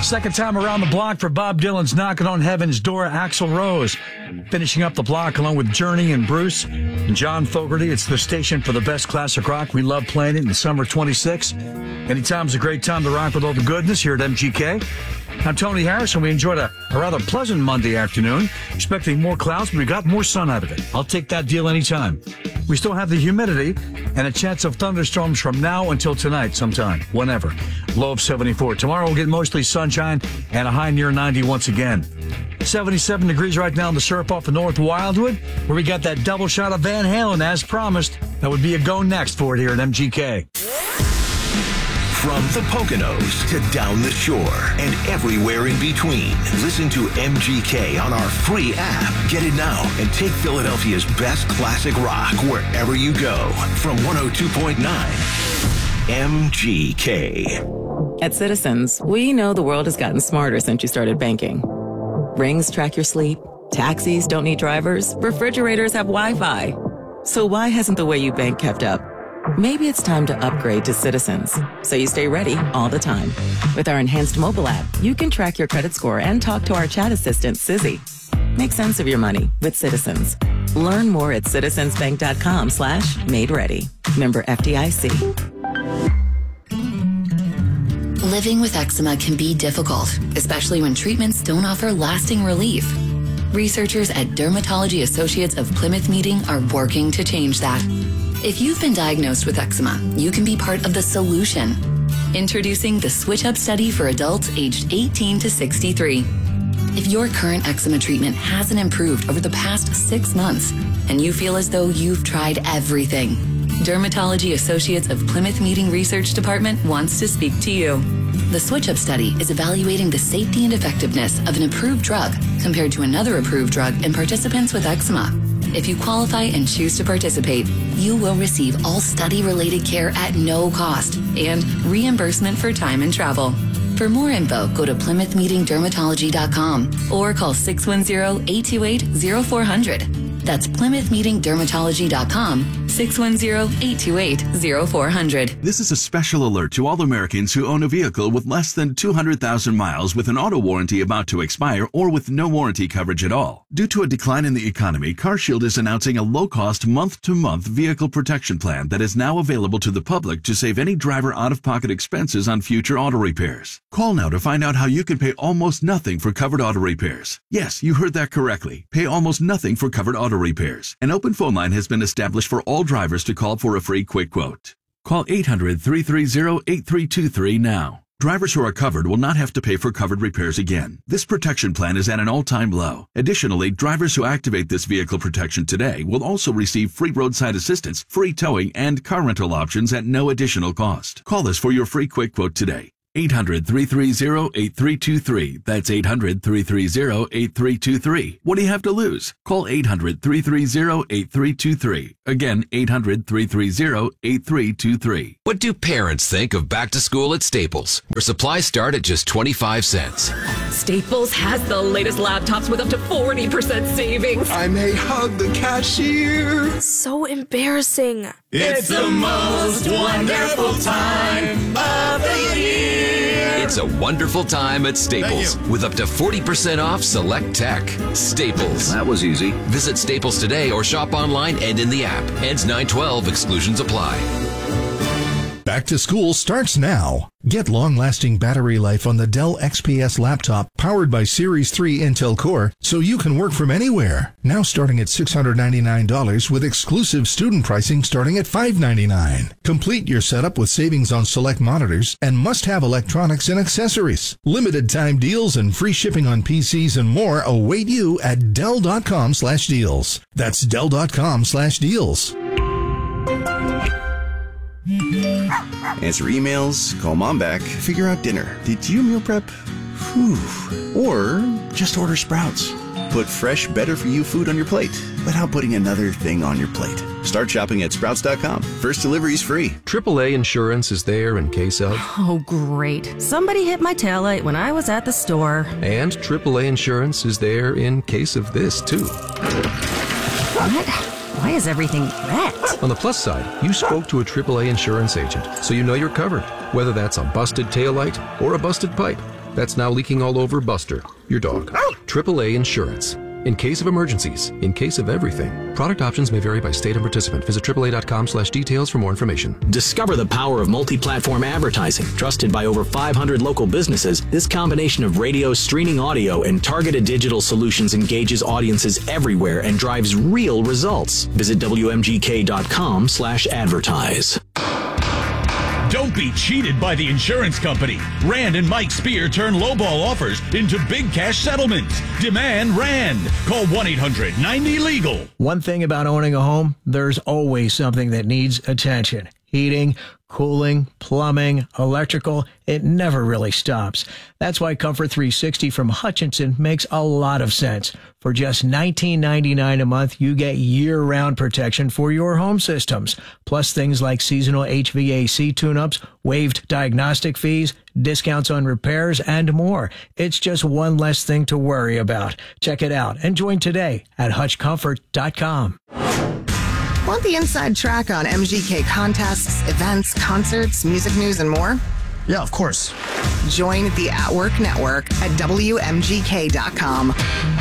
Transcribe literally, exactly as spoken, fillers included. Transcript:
Second time around the block for Bob Dylan's Knocking on Heaven's Door, Axl Rose. Finishing up the block along with Journey and Bruce and John Fogerty. It's the station for the best classic rock. We love playing it in the summer twenty-six. Anytime's a great time to rock with all the goodness here at M G K. I'm Tony Harris, and we enjoyed a, a rather pleasant Monday afternoon. Expecting more clouds, but we got more sun out of it. I'll take that deal anytime. We still have the humidity and a chance of thunderstorms from now until tonight sometime, whenever. Low of seventy-four. Tomorrow we'll get mostly sunshine and a high near ninety once again. seventy-seven degrees right now in the surf off of North Wildwood, where we got that double shot of Van Halen as promised. That would be a go next for it here at M G K. From the Poconos to down the shore and everywhere in between, listen to M G K on our free app. Get it now and take Philadelphia's best classic rock wherever you go. From one oh two point nine M G K. At Citizens, we know the world has gotten smarter since you started banking. Rings track your sleep, taxis don't need drivers, refrigerators have Wi-Fi. So why hasn't the way you bank kept up? Maybe it's time to upgrade to Citizens, so you stay ready all the time. With our enhanced mobile app, you can track your credit score and talk to our chat assistant, Sizzy. Make sense of your money with Citizens. Learn more at citizensbank.com slash made ready. Member F D I C. Living with eczema can be difficult, especially when treatments don't offer lasting relief. Researchers at Dermatology Associates of Plymouth Meeting are working to change that. If you've been diagnosed with eczema, you can be part of the solution. Introducing the Switch Up study for adults aged eighteen to sixty-three. If your current eczema treatment hasn't improved over the past six months and you feel as though you've tried everything, Dermatology Associates of Plymouth Meeting Research Department wants to speak to you. The Switch Up study is evaluating the safety and effectiveness of an approved drug compared to another approved drug in participants with eczema. If you qualify and choose to participate, you will receive all study-related care at no cost and reimbursement for time and travel. For more info, go to plymouth meeting dermatology dot com or call six one zero, eight two eight, zero four zero zero. That's plymouth meeting dermatology dot com, six one zero, eight two eight, zero four zero zero. This is a special alert to all Americans who own a vehicle with less than two hundred thousand miles with an auto warranty about to expire or with no warranty coverage at all. Due to a decline in the economy, CarShield is announcing a low-cost month-to-month vehicle protection plan that is now available to the public to save any driver out-of-pocket expenses on future auto repairs. Call now to find out how you can pay almost nothing for covered auto repairs. Yes, you heard that correctly. Pay almost nothing for covered auto repairs. An open phone line has been established for all drivers to call for a free quick quote. Call eight hundred, three three zero, eight three two three now. Drivers who are covered will not have to pay for covered repairs again. This protection plan is at an all-time low. Additionally, drivers who activate this vehicle protection today will also receive free roadside assistance, free towing, and car rental options at no additional cost. Call us for your free quick quote today. eight hundred, three three zero, eight three two three. That's eight hundred, three three zero, eight three two three. What do you have to lose? Call eight hundred, three three zero, eight three two three. Again, eight hundred, three three zero, eight three two three. What do parents think of back to school at Staples, where supplies start at just twenty-five cents? Staples has the latest laptops with up to forty percent savings. I may hug the cashier. So embarrassing. It's the most wonderful time of the year. It's a wonderful time at Staples with up to forty percent off select tech. Staples. That was easy. Visit Staples today or shop online and in the app. Ends nine twelve. Exclusions apply. Back to school starts now. Get long-lasting battery life on the Dell X P S laptop powered by Series three Intel Core so you can work from anywhere. Now starting at six hundred ninety-nine dollars with exclusive student pricing starting at five hundred ninety-nine dollars. Complete your setup with savings on select monitors and must-have electronics and accessories. Limited time deals and free shipping on P Cs and more await you at Dell.com slash deals. That's Dell.com slash deals. Answer emails, call mom back, figure out dinner. Did you meal prep? Whew. Or just order Sprouts. Put fresh, better-for-you food on your plate without putting another thing on your plate. Start shopping at Sprouts dot com. First delivery is free. triple A Insurance is there in case of... Oh, great. Somebody hit my taillight when I was at the store. And triple A Insurance is there in case of this, too. What? Why is everything red? On the plus side, you spoke to a triple A insurance agent, so you know you're covered, whether that's a busted taillight or a busted pipe. that's now leaking all over Buster, your dog. triple A Insurance. In case of emergencies, in case of everything. Product options may vary by state and participant. Visit triple A dot com slash details for more information. Discover the power of multi-platform advertising. Trusted by over five hundred local businesses, this combination of radio, streaming audio, and targeted digital solutions engages audiences everywhere and drives real results. Visit W M G K dot com slash advertise. Don't be cheated by the insurance company. Rand and Mike Spear turn lowball offers into big cash settlements. Demand Rand. Call one eight hundred ninety legal. One thing about owning a home, there's always something that needs attention. Heating, cooling, plumbing, electrical, it never really stops. That's why Comfort three sixty from Hutchinson makes a lot of sense. For just nineteen ninety-nine a month, you get year-round protection for your home systems, plus things like seasonal H V A C tune-ups, waived diagnostic fees, discounts on repairs, and more. It's just one less thing to worry about. Check it out and join today at hutch comfort dot com. Want the inside track on M G K contests, events, concerts, music news, and more? Yeah, of course. Join the At Work Network at W M G K dot com.